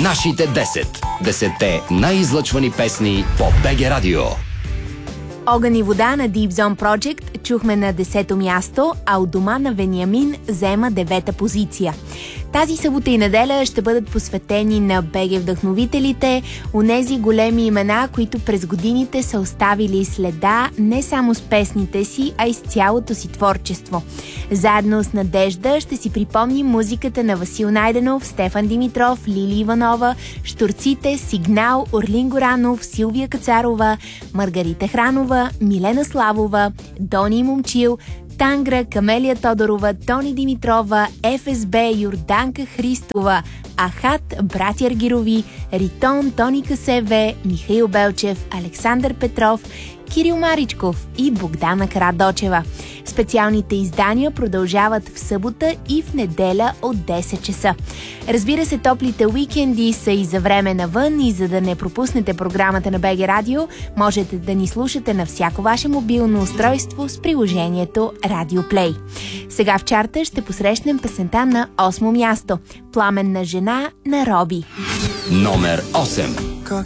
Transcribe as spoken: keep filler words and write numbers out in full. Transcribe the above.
Нашите десет. Десетте най-излъчвани песни по БГ Радио. Огън и вода на Deep Zone Project чухме на десето място, а от дома на Вениамин заема девета позиция. Тази събота и неделя ще бъдат посветени на БГ вдъхновителите, онези големи имена, които през годините са оставили следа не само с песните си, а и с цялото си творчество. Заедно с Надежда ще си припомним музиката на Васил Найденов, Стефан Димитров, Лили Иванова, Щурците, Сигнал, Орлин Горанов, Силвия Кацарова, Маргарита Хранова, Милена Славова, Дони Момчил, Тангра, Камелия Тодорова, Тони Димитрова, Еф Ес Бе, Йорданка Христова, Ахат, братя Аргирови, Ритон, Тони Касеве, Михаил Белчев, Александър Петров, Кирил Маричков и Богдана Карадочева. Специалните издания продължават в събота и в неделя от десет часа. Разбира се, топлите уикенди са и за време навън, и за да не пропуснете програмата на БГ Радио, можете да ни слушате на всяко ваше мобилно устройство с приложението Радио Плей. Сега в чарта ще посрещнем песента на осмо място. Пламенна жена на Роби. Номер осем. Как